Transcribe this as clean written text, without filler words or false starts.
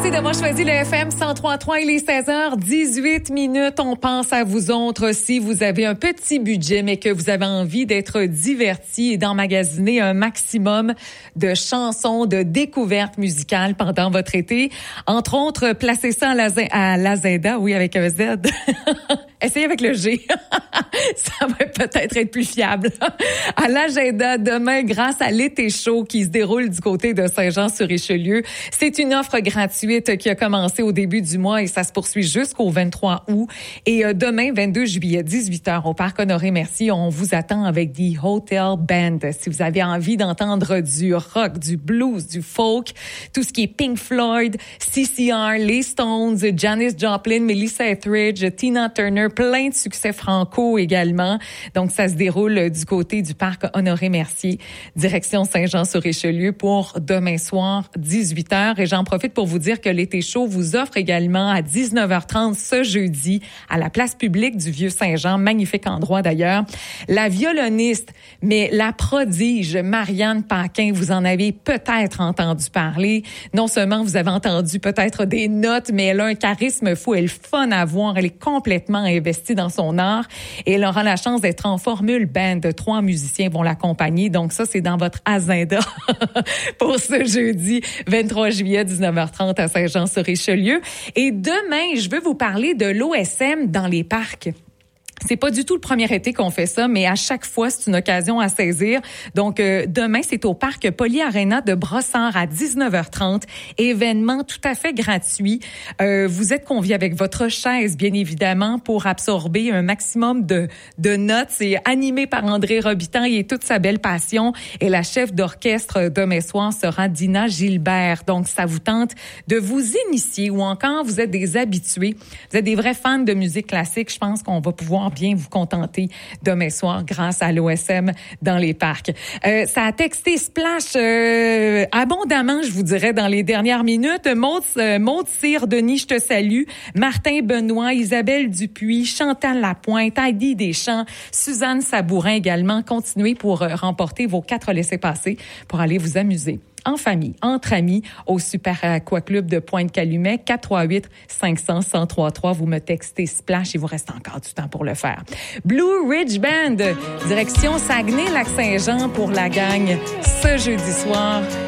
Merci d'avoir choisi le FM 103.3. Il est 16h18. On pense à vous autres si vous avez un petit budget, mais que vous avez envie d'être diverti et d'emmagasiner un maximum de chansons, de découvertes musicales pendant votre été. Entre autres, placez ça à l'agenda, oui, avec un Z. Essayez avec le G. Ça va peut-être être plus fiable. À l'agenda, demain, grâce à l'été chaud qui se déroule du côté de Saint-Jean-sur-Richelieu, c'est une offre gratuite qui a commencé au début du mois et ça se poursuit jusqu'au 23 août. Et demain, 22 juillet, 18h, au Parc Honoré-Mercier, on vous attend avec The Hotel Band. Si vous avez envie d'entendre du rock, du blues, du folk, tout ce qui est Pink Floyd, CCR, les Stones, Janis Joplin, Melissa Etheridge, Tina Turner, plein de succès franco également. Donc, ça se déroule du côté du Parc Honoré-Mercier, direction Saint-Jean-sur-Richelieu pour demain soir, 18h. Et j'en profite pour vous dire que l'été chaud vous offre également à 19h30 ce jeudi à la place publique du Vieux-Saint-Jean. Magnifique endroit d'ailleurs. La violoniste, mais la prodige Marianne Paquin, vous en avez peut-être entendu parler. Non seulement vous avez entendu peut-être des notes, mais elle a un charisme fou. Elle est fun à voir. Elle est complètement investie dans son art et elle aura la chance d'être en formule band. 3 musiciens vont l'accompagner. Donc ça, c'est dans votre agenda pour ce jeudi 23 juillet, 19h30 à Saint-Jean-sur-Richelieu. Et demain, je veux vous parler de l'OSM dans les parcs. C'est pas du tout le premier été qu'on fait ça, mais à chaque fois, c'est une occasion à saisir. Donc, demain, c'est au parc Poly Arena de Brossard à 19h30. Événement tout à fait gratuit. Vous êtes conviés avec votre chaise, bien évidemment, pour absorber un maximum de notes. C'est animé par André Robitaille et toute sa belle passion. Et la chef d'orchestre demain soir sera Dina Gilbert. Donc, ça vous tente de vous initier ou encore vous êtes des habitués. Vous êtes des vrais fans de musique classique. Je pense qu'on va pouvoir bien vous contenter demain soir grâce à l'OSM dans les parcs. Ça a texté Splash abondamment, je vous dirais, dans les dernières minutes. Maud Cyr, Denis, je te salue. Martin Benoît, Isabelle Dupuis, Chantal Lapointe, Heidi Deschamps, Suzanne Sabourin également. Continuez pour remporter vos 4 laissez-passer pour aller vous amuser en famille, entre amis, au Super Aqua Club de Pointe-Calumet, 438-500-1033. Vous me textez Splash, il vous reste encore du temps pour le faire. Blue Ridge Band, direction Saguenay-Lac-Saint-Jean pour la gang ce jeudi soir.